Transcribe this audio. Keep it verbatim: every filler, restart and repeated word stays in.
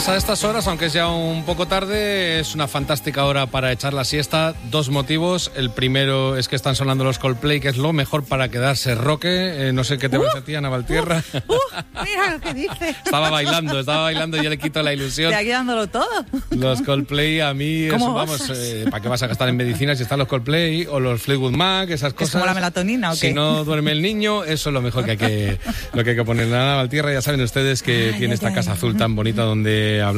Pues a estas horas, aunque es ya un poco tarde, es una fantástica hora para echar la siesta. Dos motivos. El primero es que están sonando los Coldplay, que es lo mejor para quedarse roque. Eh, no sé qué te uh, parece a ti, Ana Valtierra. Uh, uh, mira lo que dice. Estaba bailando, estaba bailando y yo le quito la ilusión. Te aquí dándolo todo. Los Coldplay a mí, eso, vamos, eh, ¿para qué vas a gastar en medicinas si están los Coldplay o los Fleetwood Mac, esas cosas? ¿Es como la melatonina o qué? Si no duerme el niño, eso es lo mejor que hay que, lo que hay que poner. Ana Valtierra, ya saben ustedes que ay, tiene ay, esta ay. casa azul tan bonita donde